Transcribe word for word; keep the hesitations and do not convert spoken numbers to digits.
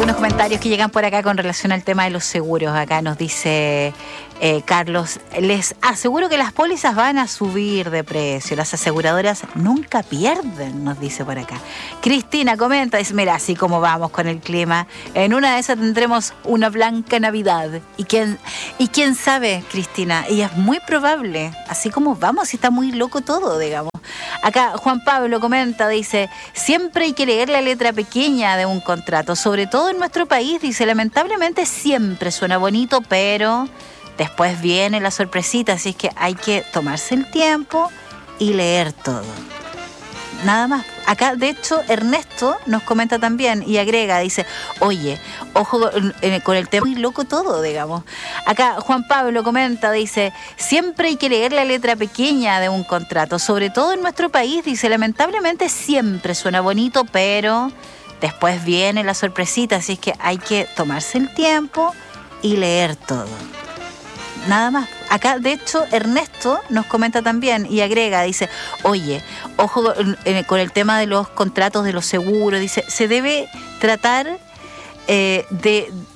algunos comentarios que llegan por acá con relación al tema de los seguros. Acá nos dice eh, Carlos, les aseguro que las pólizas van a subir de precio. Las aseguradoras nunca pierden, nos dice por acá. Cristina comenta, dice, mira, así como vamos con el clima, en una de esas tendremos una blanca Navidad. ¿Y quién, y quién sabe, Cristina? Y es muy probable, así como vamos, y está muy loco todo, digamos. Acá Juan Pablo comenta, dice, siempre hay que leer la letra pequeña de un contrato, sobre todo en nuestro país, dice, lamentablemente siempre suena bonito, pero después viene la sorpresita, así es que hay que tomarse el tiempo y leer todo. Nada más. Acá, de hecho, Ernesto nos comenta también y agrega, dice, oye, ojo con el tema, muy loco todo, digamos. Acá Juan Pablo comenta, dice, siempre hay que leer la letra pequeña de un contrato, sobre todo en nuestro país, dice, lamentablemente siempre suena bonito, pero después viene la sorpresita, así es que hay que tomarse el tiempo y leer todo. Nada más. Acá, de hecho, Ernesto nos comenta también y agrega, dice, oye, ojo con el tema de los contratos de los seguros, dice, se debe tratar eh, de,